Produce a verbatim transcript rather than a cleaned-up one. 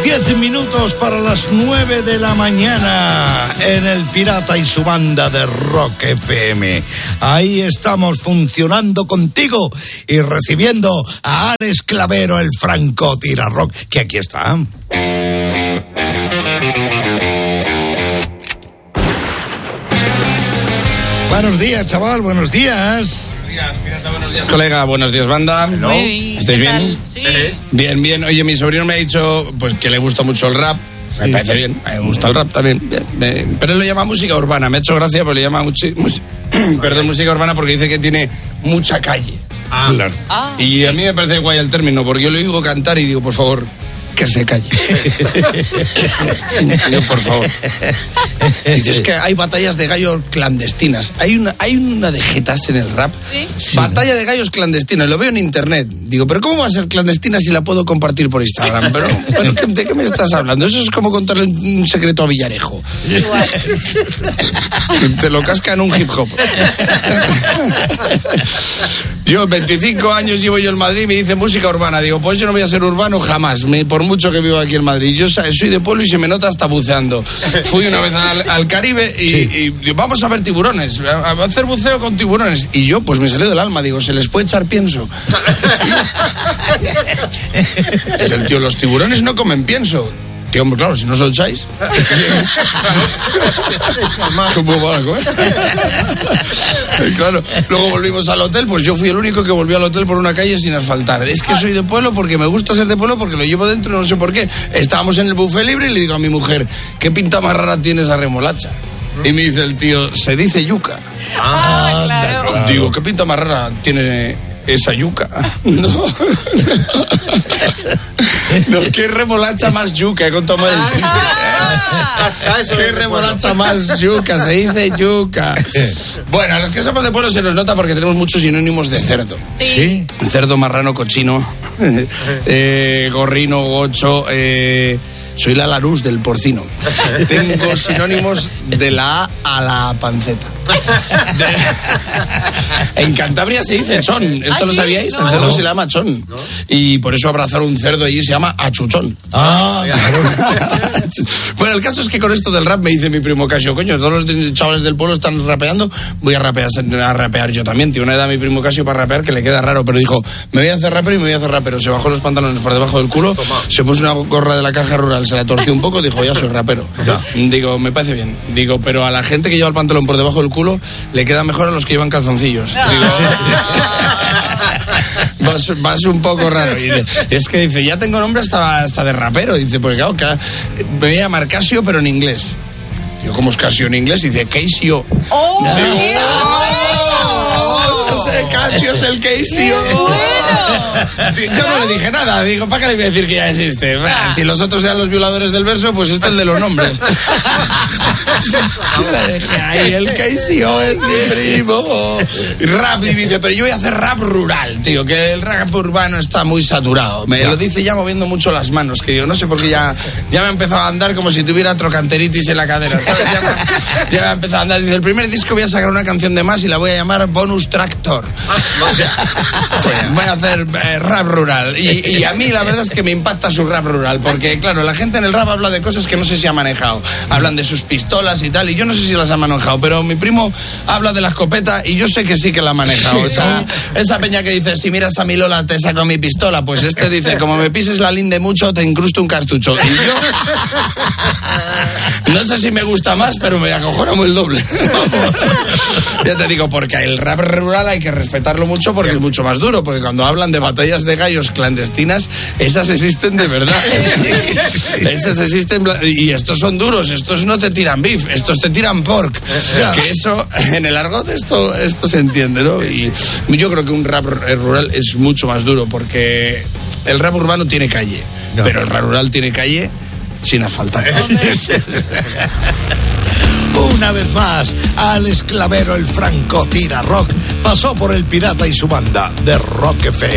Diez minutos para las nueve de la mañana en el Pirata y su banda de Rock F M. Ahí estamos funcionando contigo y recibiendo a Alex Clavero, el Franco Tirarock, que aquí está. Buenos días, chaval, buenos días. Buenos días, pirata, buenos días, colega, buenos días, banda. ¿No? ¿Estáis bien? Sí. Bien, bien. Oye, mi sobrino me ha dicho pues que le gusta mucho el rap. Me Sí. parece bien, me gusta el rap también. Bien, me- pero él lo llama música urbana. Me ha hecho gracia, pero le llama muchi- mus- perdón, música urbana porque dice que tiene mucha calle. Ah, claro. Ah, Y a mí me parece guay el término, porque yo le oigo cantar y digo, por favor, que se calle. Digo, por favor. Dice, es que hay batallas de gallos clandestinas. Hay una, hay una de jetas en el rap. ¿Sí? Batalla de gallos clandestinas. Lo veo en internet. Digo, pero ¿cómo va a ser clandestina si la puedo compartir por Instagram? Pero, pero ¿qué- ¿de qué me estás hablando? Eso es como contarle un secreto a Villarejo. igual. Te lo casca en un hip hop. Yo, veinticinco años llevo yo en Madrid y me dice música urbana. Digo, pues yo no voy a ser urbano jamás, me- por mucho que vivo aquí en Madrid. Yo sa- soy de pueblo y se me nota hasta buceando. Fui una vez al, al Caribe y, y digo, vamos a ver tiburones, a, a hacer buceo con tiburones. Y yo, pues me salió del alma, digo, ¿se les puede echar pienso? Dice el tío, los tiburones no comen pienso. Tío, hombre, claro, si no se lo echáis. ¿Cómo van a comer? Claro, luego volvimos al hotel, pues yo fui el único que volvió al hotel por una calle sin asfaltar. Es que soy de pueblo porque me gusta ser de pueblo, porque lo llevo dentro, no sé por qué. Estábamos en el buffet libre y le digo a mi mujer, ¿qué pinta más rara tiene esa remolacha? Y me dice el tío, se dice yuca. Ah, claro. Digo, ¿qué pinta más rara tiene esa yuca? No. No, ¿qué remolacha más yuca? He contado mal el chiste. ¿Qué remolacha más yuca? Se dice yuca. Bueno, a los que somos de pueblo se nos nota porque tenemos muchos sinónimos de cerdo. Sí. Cerdo, marrano, cochino, eh, gorrino, gocho, eh, soy la Larús del porcino. Tengo sinónimos de la A a la panceta. De- En Cantabria se dice chón. ¿Esto ¿Ah, lo sí? sabíais? No. El cerdo se le llama chón. Y por eso abrazar un cerdo allí se llama achuchón. Ah, claro. Bueno, el caso es que con esto del rap me dice mi primo Casio, coño, todos los chavales del pueblo están rapeando, voy a rapear, a rapear yo también. Tiene una edad mi primo Casio para rapear que le queda raro, pero dijo, me voy a hacer rapero y me voy a hacer rapero. Se bajó los pantalones por debajo del culo, se puso una gorra de la caja rural, se la torció un poco, dijo, ya soy rapero. Digo, me parece bien. Digo, pero a la gente que lleva el pantalón por debajo del culo le queda mejor a los que llevan calzoncillos. Digo, vas, vas un poco raro. Y dice, es que dice, ya tengo nombre hasta, hasta de rapero. Dice, porque claro, que me voy a llamar Casio, pero en inglés. Yo, ¿cómo es Casio en inglés? Y dice, Casio. ¡Oh! Digo, qué ¡oh! Ese Casio es el Casio. Yo no le dije nada. Digo, ¿para qué le voy a decir que ya existe? Bah, si los otros eran los violadores del verso, pues este es el de los nombres. Yo le dije, ay, el Casio es mi primo. Y rap, y dice, pero yo voy a hacer rap rural, tío, que el rap urbano está muy saturado. Me lo dice ya moviendo mucho las manos, que digo, no sé por qué ya, ya me ha empezado a andar como si tuviera trocanteritis en la cadera, ¿sabes? Ya me, ya me ha empezado a andar. Dice, el primer disco voy a sacar una canción de más y la voy a llamar Bonus Tractor. Sí, voy a hacer eh, rap rural. Y, y a mí la verdad es que me impacta su rap rural, porque claro, la gente en el rap habla de cosas que no sé si ha manejado. Hablan de sus pistolas y tal, y yo no sé si las ha manejado, pero mi primo habla de la escopeta y yo sé que sí que la ha manejado. O sea, esa peña que dice, si miras a mi Lola te saco mi pistola, pues este dice, como me pises la linde mucho te incrusto un cartucho. Y yo no sé si me gusta más, pero me acojona muy el doble. Ya te digo, porque el rap rural hay que respetarlo mucho porque es mucho más duro, porque cuando hablan de batallas de gallos clandestinas, esas existen de verdad. Esas existen y estos son duros, estos no te tiran beef, estos te tiran pork. Que eso, en el argot esto, esto se entiende, ¿no? Y yo creo que un rap rural es mucho más duro porque el rap urbano tiene calle, no. Pero el rap rural tiene calle sin asfaltar. Una vez más, Alex Clavero, el Franco Tirarock, pasó por el Pirata y su banda de Rock F M.